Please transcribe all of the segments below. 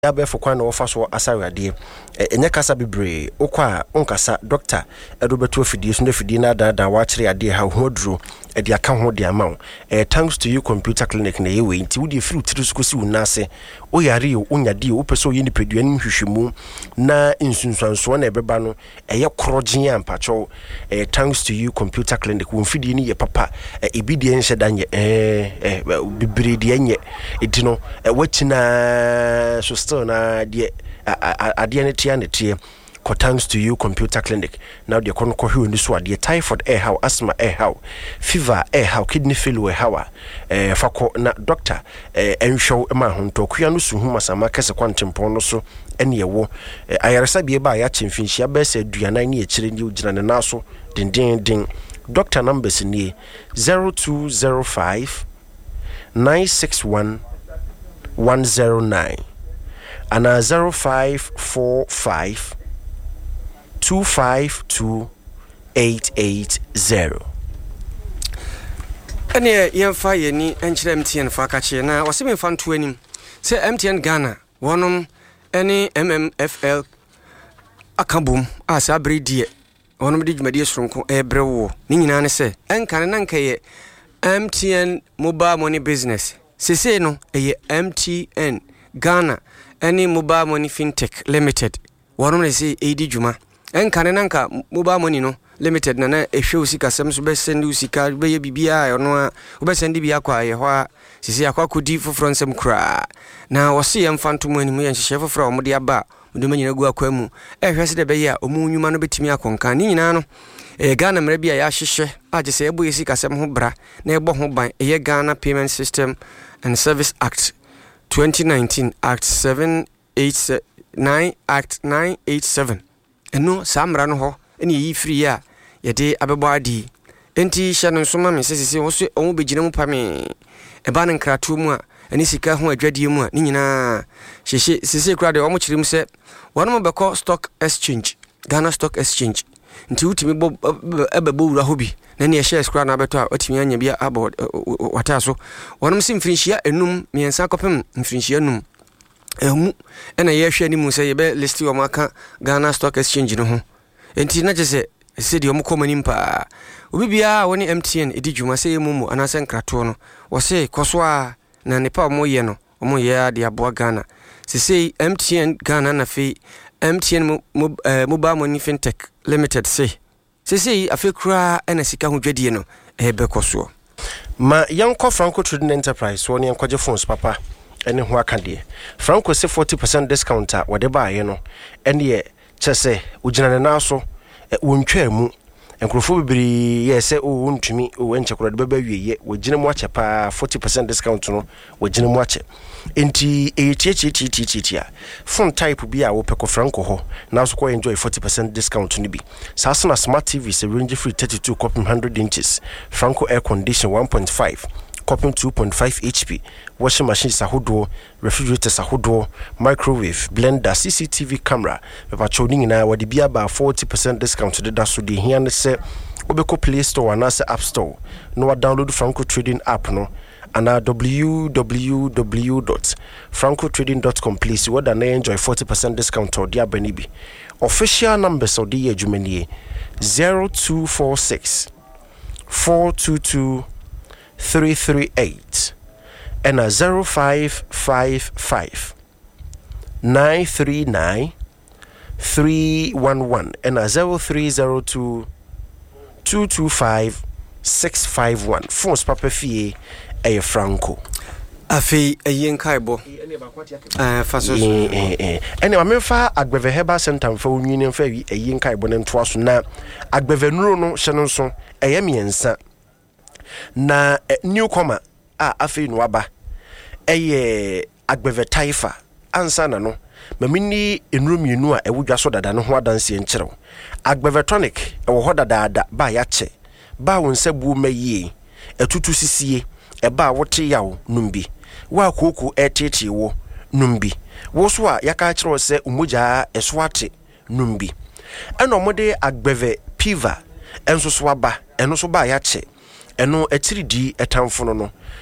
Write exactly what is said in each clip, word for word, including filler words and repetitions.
Abe for kwan ofa so asawade enye kasa bebre okwa onkasa doctor edobeto afidie so afidie na da da wa kire ade ha hoduro e de aka ho de amaw eh thanks to you computer clinic na yewe nti wo de free tiri so kosi unase o yare o nyade o pese o ye nipadua nim hwehwemu na insunsuanso na ebeba no eye krogen ampacho eh thanks to you computer clinic wo fidie ni ye papa ebidie nhyɛ danye eh bebre de anye etino watina so still na de ade ne tia ne tie ko thanks to you computer clinic now de kono ko hwe ni so ade typhoid eh how asthma eh how fever eh how kidney failure how eh fako na doctor eh enhwo ma honto kuya no su hu masama kese kwantempon no so ene yewo ayaresa bie ba ya chemfinhia ba se aduanan ne ekire ni ogina ne naso din din din doctor numbers ni zero two zero five nine six one one zero nine and a zero five four five two five two eight eight zero. Ene yemfa yeni enchire M T N fa kache na waseme fa nto anim se M T N Ghana wonom ene M M F L akabum asa bredie wonom de dwumade soronko ebrewo ni nyina ne se enkane na nkaye M T N mobile money business sese no eye M T N Ghana ene mobile money fintech limited wonom ne se edi dwuma enkane na nka mobile money no limited na na ehwe usika sem so be send usika be ye bibia no a be send bia kwa ye ho a sisi akwa kodi foforo nsem kra na wo se ye mfantom animu ye nhye foforo o mode aba mode manyina gu akwa mu ehwe se de be ye a omu nwuma no betimi akonka ni nyina no e Ghana mra bia ya hyehye age se ebo yesika sem ho bra na ebo ho ban e Ghana Payment System and Service Act twenty nineteen Act seven eight nine Act nine eighty-seven eno samra no ho ene yi free ya yede abebo adi enti hye no soma me sesese wo so omo begina mu pame e ba ne nkratu mu a ani sika ho adwadie mu a ni nyina hyehye sese kura de omo kyerem se wono beko stock exchange Ghana Stock Exchange nti utimi bo ebebo wura hobi na ne shares kura na beto a otimi anya bia abo wata so wono sim frinhia enum miensa kopem mfrinhia enum emu ena ye hwe ni mu se ye be list wo maka Ghana Stock Exchange no ho enti na jese se de omo komani mpa obi bia woni M T N edi dwuma se yemumu anase nkrato no wo se koso a na nepa omo ye no omo ye ade aboa Ghana se se M T N Ghana na fe M T N mobile money fintech limited se se se afekura ena sika ho dwadie no e be koso ma yanko Franco Trading Enterprise woni yankoje phones papa ene ho akade Franco se forty percent discount a wode ba ye no ene ye chese ugina na so wontwa mu enkrofo bibiri ye se o wontumi o enche kro de baba wieye wogina mu ache pa forty percent discount no wogina mu ache enti e tietietietietia phone type bi a wo peko Franco ho na so ko enjoy forty percent discount ni bi sasona smart T V se range free thirty-two copy one hundred inches Franco air condition one point five copy two point five H P washing machine sahodo refrigerator sahodo microwave blender C C T V camera papa chowning na wadi bia ba forty percent discount to the so de here ne se obeko Play Store and App Store no wa download Franco Trading app no ana w w w dot franco trading dot com please what and enjoy forty percent discount or dia benibi official numbers of the adwumanie zero two four six four two two three three eight and a zero five five five nine three nine three one one and a zero three zero two two two five six five one phones papa fie e Franco afi eyen kaibo eh faso eh eh ene ma mefa agbeve herbal center mfa onwini mfa eyen kaibo ne nto aso na agbeve nuro no hye no so eye miensa na newcomer a afi no aba eye agbeve taifa ansa na no mamini enuro mienu a ewudwa so dada no ho adanse enkyerɛw agbeve tonic ewo ho dada da ba ya che ba wonsa bu mayie etutu sisie eba wote yawo numbi wa koku etete wo numbi wo so a yaka kyerɛ se umoja eswate numbi eno mode agbeve piva enso so aba eno so ba ya che eno etiridi etamfo no no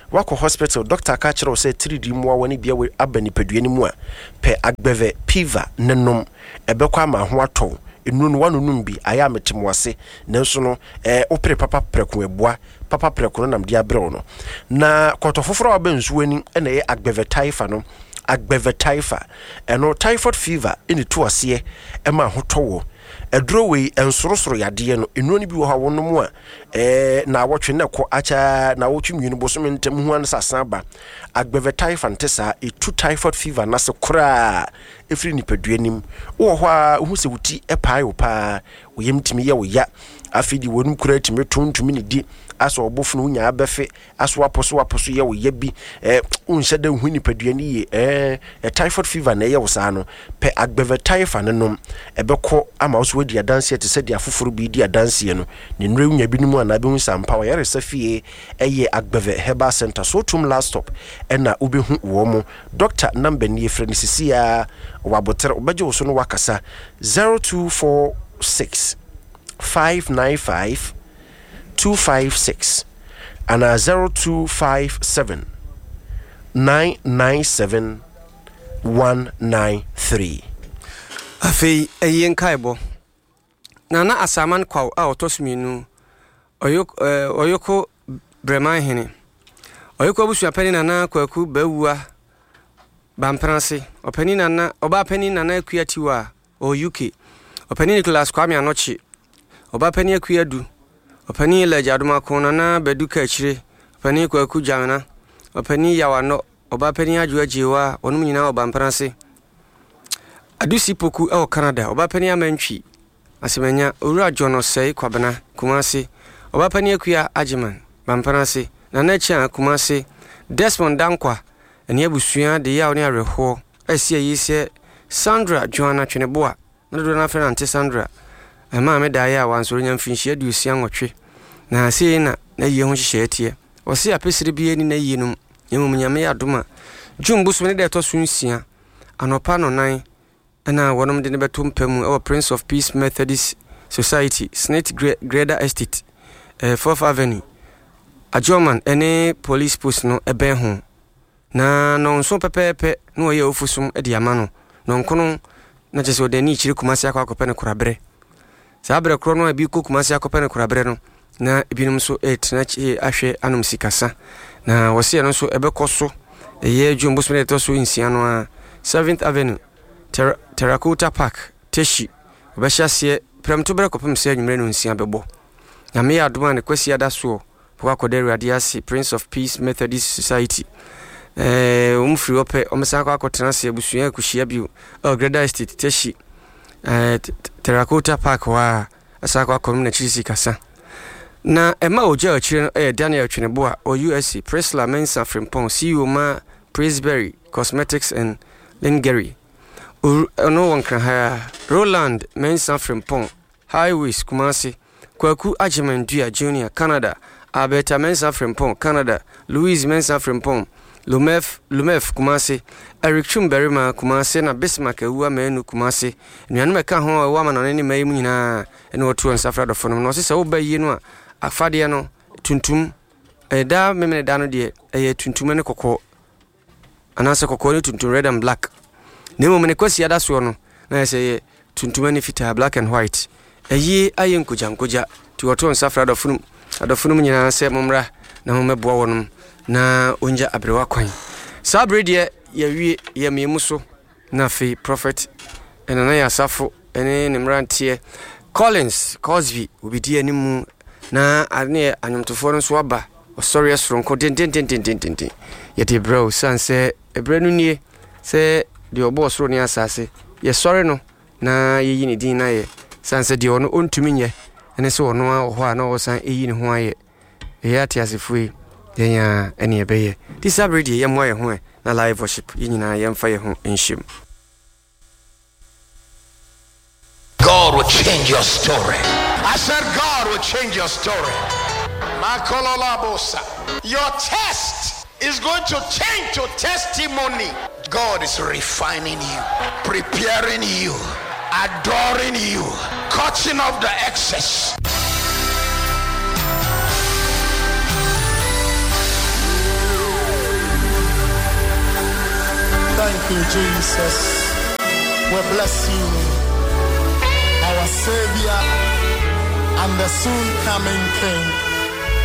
wako hospital doctor ka kire o say three d mu awani bia we abani padua ni mu a pe agbeve piva nenom ebekwa ama ho aton enu no wanu num bi aya metemwase nanso no eh opre papa preko eboa papa preko no nam dia brew no na kotofoforo abensu ani na ye agbeve taifa no agbeve taifa eno typhoid fever eni to ase e ma hotowo edro we ensorosoro yade no enu ni bi wo ha wonom a eh na awotwe ne ko acha na awotwe nwinu boso mentem hu an sasan ba agbeve taifa ntesa e two typhoid fever na se kura efri ni paduanim wo ho a hu se wuti e pai wo pa wo yemtimi ye wo ya afidi wonum kura timi tontumi ni di aso obofunu nya abefe aso aposo aposo ye wo ye bi eh unhye da hu ni paduani ye eh e typhoid fever na ye wo sa no pe agbeve taifa ne nom ebekọ ama so wadi adanse te se dia foforo bi di adanse no ne nre nya bi nimu ana be hu sampa wa yare safie eye agbeve herbal center so tum last stop ena obehu wo mo doctor number ni efre ni sisia wabotere obeje wo so no wakasa zero two four six five nine five two five six and a zero two five seven nine nine seven one nine three. Afei eyen kaibo nana asaman kwaw a otosminu oyoko oyoko breman hene oyoko abusu apani nana kwaku bawua bampranse opani nana oba apani nana akuatiwa o U K opani Nicholas Kwame Anochi oba apani akuadu opani lejaduma kona na beduka achire opani kwaku jamana opani yawano oba apani ajuajewa onum nyina obampranse adusi poku e Canada oba pani amantwi asemanya owura jono sei kwabena kumase oba pani akua agiman bampanase na na chia kumase Desmond Dankwa eni abusua de ya oni areho asia yise Sandra Joanna Tweneboa na do na frena ante Sandra ema me da ya wansoro nya mfinhia adusia nwotwe na sei na na ye ho hyehyɛ atie ɔse apesire bi ani na yinum yemum nyame ya doma jumbuso ne de to so nsia anopa no nan na wonom de ne beto mpamu our Prince of Peace Methodist Society Snake Grader Estate eh, fourth Avenue a German ene police post no ebe ho na no nso pepepe no ye ofusum e de amano no nkono na chese odani chiri kumasi akwa akopene kurabre sa abre kro no abi ko kumasi akopene kurabre no na ebinum so etna chi ahwe anum sikasa na wose no so ebe koso eye jumbo so ne to so insia no a seventh Avenue Ter Terracotta Park Teshi obehyasie premto bere kopem se anwumre no nsia bebo na me adoma ne kwasi ada so pokwa kodere adiasi Prince of Peace Methodist Society eh umfri ope omesa kwa akotena se abusua akuhia bio Grader Estate Teshi eh Terracotta Park wa asa kwa korum na chisi kasa na ema oja achire no eh Daniel Tweneboa o U S C Presla Mensa Frimpong C E O ma Presbyterian Cosmetics and Lingerie no one can hire Roland Mensa Frimpong Highways Kumasi Kwaku Ajiman Dua Junior Canada Alberta Mensa Frimpong Canada Louise Mensa Frimpong Lumef Lumef Kumasi Eric Chumberima Kumasi na Bismarck Ewa Menu Kumasi Nyan meka ho Ewa manane mai mu nyina ene otu nsafra do fono no se wo bayi no afade no tuntum eda memene da no de eye tuntum ne kokko anase kokko ne tuntum red and black nemo mene kwasi ada so no na se tuntum ne fita black and white eyi ayen koja nkoja ti otu nsafra do fono do fono nyina se momra na ho meboa wonum na onja abrewa kwan sabre de ya wie ya memuso na fe prophet ena na ya safo ene nimrantie Collins Cosby obidi animu na ane anyomtofo no so aba osori esronko den den den den den den yete bro sanse ebrenu nie se de obo soro ni asase ye sori no na ye yini din na ye sanse de ono ontumi nye ene se ono a ho a na wo san eyi ne ho aye ye ati asefui yenya ene ebeye this abredi ye mo ye ho na live worship yinyina ye mfa ye ho enhim. God will change your story. I said God will change your story. Your test is going to change to testimony. God is refining you, preparing you, adoring you, cutting off the excess. Thank you, Jesus. We bless you, our Savior and the soon coming King.